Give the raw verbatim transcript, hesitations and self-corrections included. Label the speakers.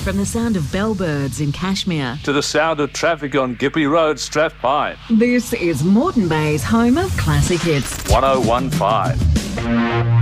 Speaker 1: From the sound of bellbirds in Kashmir
Speaker 2: to the sound of traffic on Gippy Road, Strathpine.
Speaker 1: This is Moreton Bay's home of classic hits.
Speaker 2: one oh one point five.